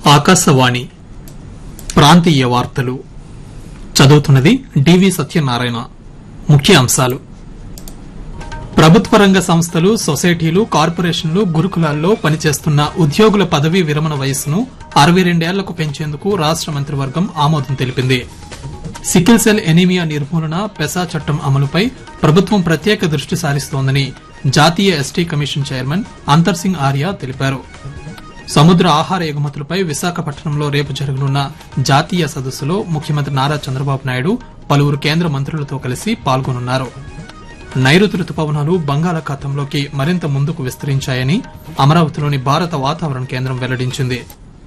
ఆకాశవాణి ప్రాంతీయ వార్తలు చదువుతున్నది డివి సత్యనారాయణ. ముఖ్య అంశాలు: ప్రభుత్వ రంగ సంస్థలు, సొసైటీలు, కార్పొరేషన్లు, గురుకులాల్లో పనిచేస్తున్న ఉద్యోగుల పదవీ విరమణ వయస్సును 62 ఏళ్లకు పెంచేందుకు రాష్ట మంత్రివర్గం ఆమోదం తెలిపింది. సికిల్ సెల్ ఎనీమియా నిర్మూలన, పెసా చట్టం అమలుపై ప్రభుత్వం ప్రత్యేక దృష్టి సారిస్తోందని జాతీయ ఎస్టీ కమిషన్ చైర్మన్ అంతర్ సింగ్ ఆర్య తెలిపారు. సముద్ర ఆహార ఎగుమతులపై విశాఖపట్నంలో రేపు జరగనున్న జాతీయ సదస్సులో ముఖ్యమంత్రి నారా చంద్రబాబు నాయుడు పలువురు కేంద్ర మంత్రులతో కలిసి పాల్గొనున్నారు. నైరుతి రుతుపవనాలు బంగాళాఖాతంలోకి మరింత ముందుకు విస్తరించాయని అమరావతిలోని భారత వాతావరణ కేంద్రం వెల్లడించింది.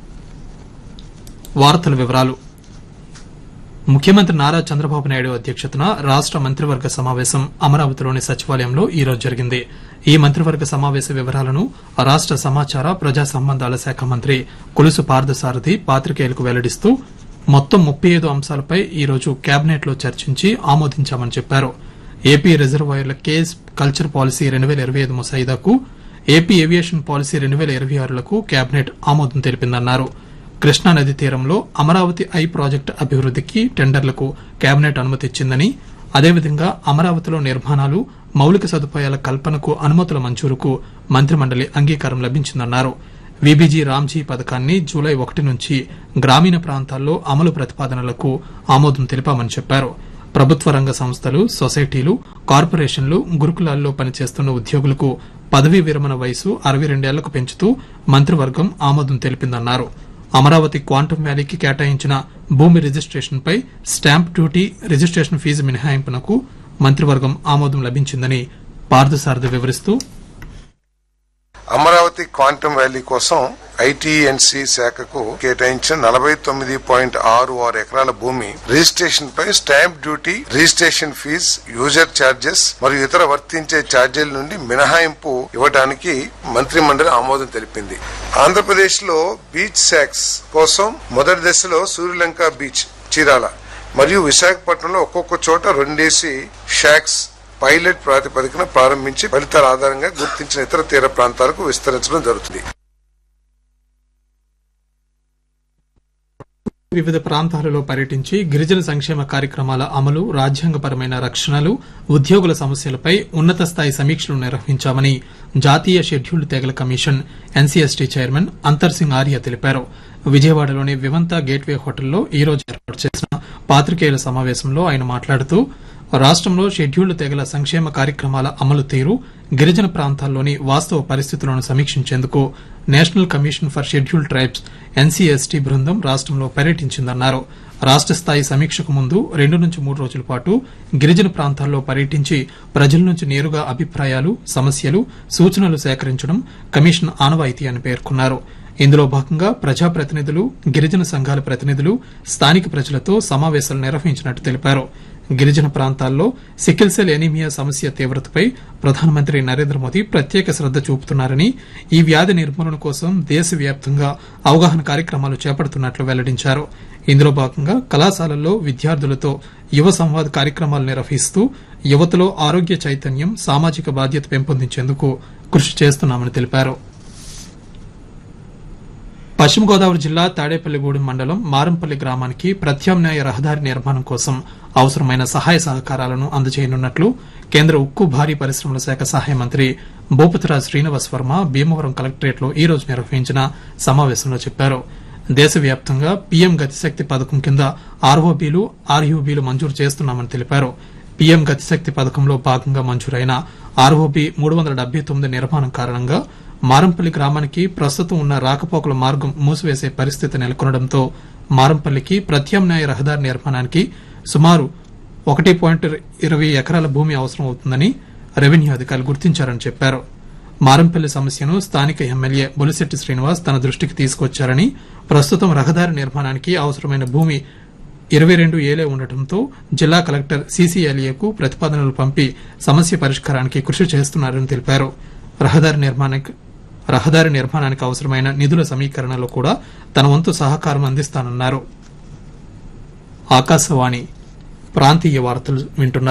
వార్తల వివరాలు: ముఖ్యమంత్రి నారా చంద్రబాబు నాయుడు అధ్యక్షతన రాష్ట మంత్రివర్గ సమావేశం అమరావతిలోని సచివాలయంలో ఈ రోజు జరిగింది. ఈ మంత్రివర్గ సమావేశ వివరాలను రాష్ట సమాచార ప్రజా సంబంధాల శాఖ మంత్రి కొలుసు పార్థసారథి పాత్రికేయులకు వెల్లడిస్తూ మొత్తం 35 అంశాలపై ఈ రోజు కేబినెట్ లో చర్చించి ఆమోదించామని చెప్పారు. AP రిజర్వాయర్ల cage culture policy 2025 ముసాయిదాకు, AP aviation policy 2026లకు cabinet ఆమోదం తెలిపిందన్నారు. కృష్ణానది తీరంలో అమరావతి ఐ ప్రాజెక్టు అభివృద్దికి టెండర్లకు కేబినెట్ అనుమతిచ్చిందని, అదేవిధంగా అమరావతిలో నిర్మాణాలు, మౌలిక సదుపాయాల కల్పనకు అనుమతుల మంజూరుకు మంత్రిమండలి అంగీకారం లభించిందన్నారు. వీబీజీ రామ్జీ పథకాన్ని జూలై 1 నుంచి గ్రామీణ ప్రాంతాల్లో అమలు ప్రతిపాదనలకు ఆమోదం తెలిపామని చెప్పారు. ప్రభుత్వ రంగ సంస్థలు, సొసైటీలు, కార్పొరేషన్లు, గురుకులాల్లో పనిచేస్తున్న ఉద్యోగులకు పదవీ విరమణ వయసు 62 ఏళ్లకు పెంచుతూ మంత్రివర్గం ఆమోదం తెలిపిందన్నారు. అమరావతి క్వాంటం వ్యాలీకి కేటాయించిన భూమి రిజిస్టేషన్పై స్టాంప్ డ్యూటీ, రిజిస్టేషన్ ఫీజు మినహాయింపునకు మంత్రివర్గం ఆమోదం లభించిందని పార్థసారథి వివరిస్తూ, అమరావతి క్వాంటం వ్యాలీ కోసం ఐటీఎన్సీ శాఖకు కేటాయించిన 49.66 ఎకరాల భూమి రిజిస్ట్రేషన్ పై stamp duty, registration fees, user charges మరియు ఇతర వర్తించే ఛార్జీల నుండి మినహాయింపు ఇవ్వడానికి మంత్రిమండలి ఆమోదం తెలిపింది. ఆంధ్రప్రదేశ్ లో బీచ్ శాక్స్ కోసం మొదటి దశలో సూర్యలంక బీచ్, చీరాల మరియు విశాఖపట్నంలో ఒక్కొక్క చోట 2 షాక్స్ పైలట్ ప్రాతిపదికన ప్రారంభించి ఫలితాల ఆధారంగా గుర్తించిన ఇతర తీర ప్రాంతాలకు విస్తరించడం జరుగుతుంది. వివిధ ప్రాంతాలలో పర్యటించి గిరిజన సంక్షేమ కార్యక్రమాల అమలు, రాజ్యాంగపరమైన రక్షణలు, ఉద్యోగుల సమస్యలపై ఉన్నత స్థాయి సమీక్షలు నిర్వహించామని జాతీయ షెడ్యూల్డ్ తెగల కమిషన్ ఎన్సీఎస్టీ చైర్మన్ అంతర్ సింగ్ ఆర్య తెలిపారు. విజయవాడలోని వివంత గేట్వే హోటల్లో ఈ రోజు ఏర్పాటు చేసిన పాత్రికేయుల సమావేశంలో ఆయన మాట్లాడుతూ, రాష్టంలో షెడ్యూల్డ్ తెగల సంక్షేమ కార్యక్రమాల అమలు తీరు, గిరిజన ప్రాంతాల్లోని వాస్తవ పరిస్థితులను సమీక్షించేందుకు national commission for scheduled tribes NCST బృందం రాష్టంలో పర్యటించిందన్నారు. రాష్ట స్థాయి సమీక్షకు ముందు 2 నుంచి 3 రోజుల పాటు గిరిజన ప్రాంతాల్లో పర్యటించి ప్రజల నుంచి నేరుగా అభిప్రాయాలు, సమస్యలు, సూచనలు సేకరించడం కమిషన్ ఆనవాయితీ అని పేర్కొన్నారు. ఇందులో భాగంగా ప్రజాప్రతినిధులు, గిరిజన సంఘాల ప్రతినిధులు, స్థానిక ప్రజలతో సమావేశాలు నిర్వహించినట్టు తెలిపారు. గిరిజన ప్రాంతాల్లో సికిల్ సెల్ ఎనీమియా సమస్య తీవ్రతపై ప్రధానమంత్రి నరేంద్ర మోదీ ప్రత్యేక శ్రద్ద చూపుతున్నారని, ఈ వ్యాధి నిర్మూలన కోసం దేశవ్యాప్తంగా అవగాహన కార్యక్రమాలు చేపడుతున్నట్లు వెల్లడించారు. ఇందులో భాగంగా కళాశాలల్లో విద్యార్థులతో యువ సంవాద్ కార్యక్రమాలు నిర్వహిస్తూ యువతలో ఆరోగ్య చైతన్యం, సామాజిక బాధ్యత పెంపొందించేందుకు కృషి చేస్తున్నామని తెలిపారు. పశ్చిమ గోదావరి జిల్లా తాడేపల్లిగూడెం మండలం మారంపల్లి గ్రామానికి ప్రత్యామ్నాయ రహదారి నిర్మాణం కోసం అవసరమైన సహాయ సహకారాలను అందజేయనున్నట్లు కేంద్ర ఉక్కు, భారీ పరిశ్రమల శాఖ సహాయ మంత్రి భూపతిరాజ్ శ్రీనివాస్ వర్మ భీమవరం కలెక్టరేట్లో ఈ రోజు నిర్వహించిన సమావేశంలో చెప్పారు. దేశవ్యాప్తంగా పీఎం గతిశక్తి పథకం కింద ఆర్ఓబీలు, ఆర్యూబీలు మంజూరు చేస్తున్నామని తెలిపారు. పీఎం గతిశక్తి పథకంలో భాగంగా మంజూరైన ఆర్ఓబీ 379 నిర్మాణం కారణంగా మారంపల్లి గ్రామానికి ప్రస్తుతం ఉన్న రాకపోకల మార్గం మూసివేసే పరిస్థితి నెలకొనడంతో మారంపల్లికి ప్రత్యామ్నాయ రహదారి నిర్మాణానికి సుమారు 1.20 ఎకరాల భూమి అవసరం అవుతుందని రెవెన్యూ అధికారులు గుర్తించారని చెప్పారు. మారంపల్లి సమస్యను స్థానిక ఎమ్మెల్యే బొలిశెట్టి శ్రీనివాస్ తన దృష్టికి తీసుకొచ్చారని, ప్రస్తుతం రహదారి నిర్మాణానికి అవసరమైన భూమి 22 ఏలే ఉండటంతో జిల్లా కలెక్టర్ సీసీఎల్ఏకు ప్రతిపాదనలు పంపి సమస్య పరిష్కారానికి కృషి చేస్తున్నారని తెలిపారు. రహదారి నిర్మాణానికి అవసరమైన నిధుల సమీకరణలో కూడా తన వంతు సహకారం అందిస్తానన్నారు. ఆకాశవాణి ప్రాంతీయ వార్తలు వింటున్నారు.